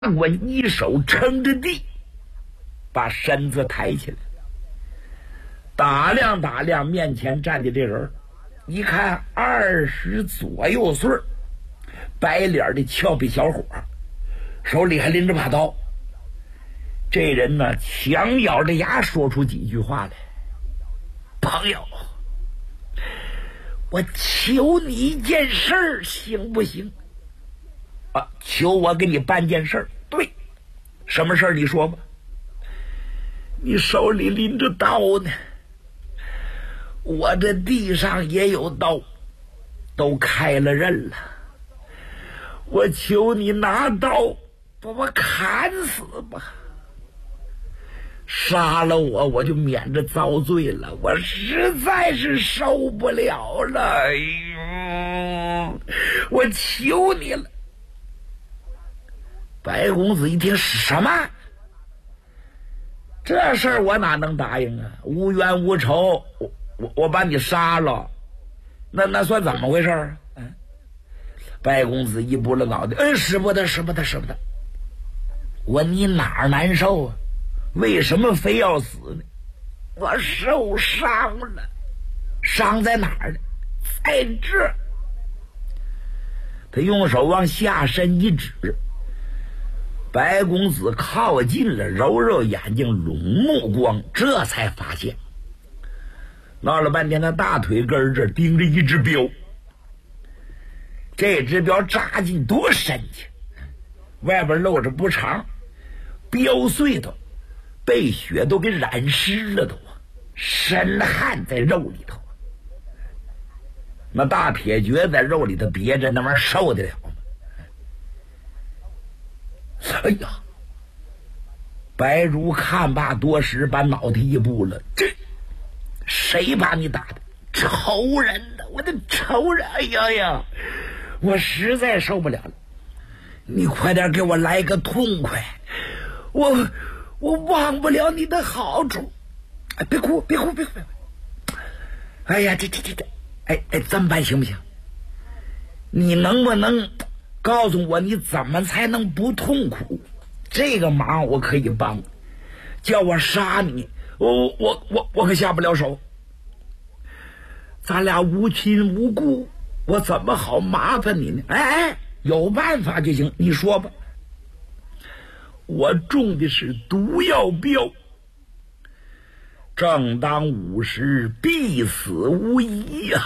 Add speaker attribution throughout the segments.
Speaker 1: 我一手撑着地，把身子抬起来，打量打量面前站的这人，一看20左右岁，白脸的俏皮小伙，手里还拎着把刀。这人呢，强咬着牙说出几句话来：“朋友，我求你一件事儿，行不行？”啊，求我给你办件事儿。对，什么事儿？你说吧。你手里拎着刀呢，我这地上也有刀，都开了刃了。我求你拿刀把我砍死吧，杀了我，我就免着遭罪了。我实在是受不了了，哎呦，我求你了。白公子一听，什么？这事儿我哪能答应啊？无冤无仇，我把你杀了，那算怎么回事啊？白公子一拨了脑袋，使不得。你哪儿难受啊？为什么非要死呢？我受伤了。伤在哪儿呢？在这。他用手往下身一指。白公子靠近了，揉揉眼睛，拢目光，这才发现闹了半天，他大腿根这钉着一只镖，这只镖扎进多深去，外边露着不长，镖碎头被血都给染湿了，都深汗在肉里头，那大铁橛在肉里头别着，那玩意儿受得了吗？哎呀！白如看罢多时，把脑袋一拨了。这谁把你打的？仇人呢？我的仇人！哎呀，我实在受不了了。你快点给我来个痛快，我忘不了你的好处。哎，别哭！哎呀，这，这么办行不行？你能不能告诉我你怎么才能不痛苦？这个忙我可以帮，叫我杀你，我可下不了手。咱俩无亲无故，我怎么好麻烦你呢？哎，有办法就行，你说吧。我中的是毒药镖，正当5时，必死无疑呀。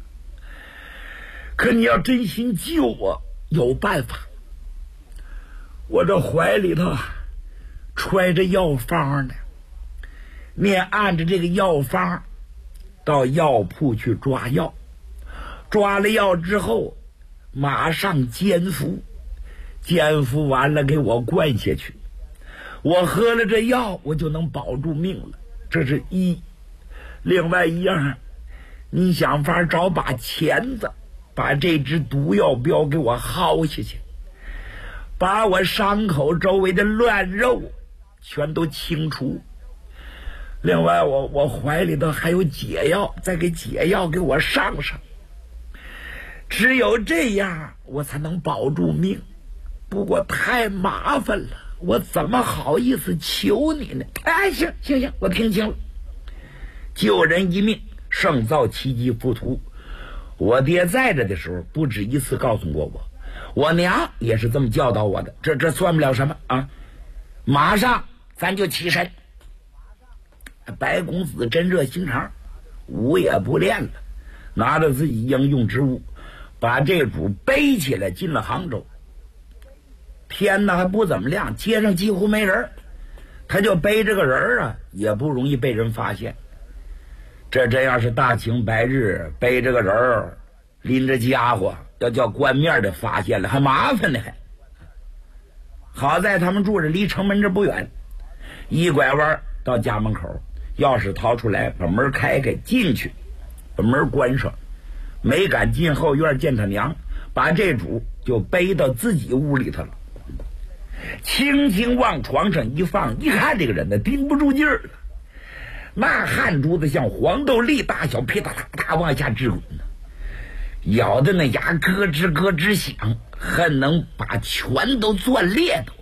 Speaker 1: 可你要真心救我，有办法。我这怀里头揣着药方呢，你按着这个药方到药铺去抓药，抓了药之后马上煎服，煎服完了给我灌下去，我喝了这药我就能保住命了，这是一。另外一样，你想法找把钳子把这只毒药镖给我薅下去，把我伤口周围的乱肉全都清除。另外我怀里头还有解药，再给解药给我上上。只有这样我才能保住命，不过太麻烦了，我怎么好意思求你呢？哎，行，我听清了。救人一命胜造7级浮屠，我爹在这的时候不止一次告诉过我娘也是这么教导我的，这算不了什么啊！马上咱就起身。白公子真热心肠，武也不练了，拿着自己应用之物，把这主背起来进了杭州。天呢还不怎么亮，街上几乎没人，他就背着个人啊，也不容易被人发现。这要是大晴白日背着个人拎着家伙，要叫官面的发现了还麻烦呢。好在他们住着离城门这不远，一拐弯到家门口，钥匙掏出来，把门开开进去，把门关上，没敢进后院见他娘，把这主就背到自己屋里头了，轻轻往床上一放，一看这个人呢顶不住劲儿了，那汗珠子像黄豆粒大小，噼嗒嗒嗒往下直滚呢，咬的那牙咯吱咯吱响，恨能把拳都攥裂都。